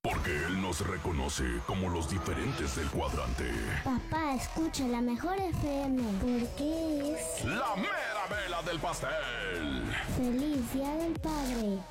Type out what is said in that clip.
Porque él nos reconoce como los diferentes del cuadrante. Papá, escucha la mejor FM. Porque es La mera vela del pastel. Feliz Día del Padre.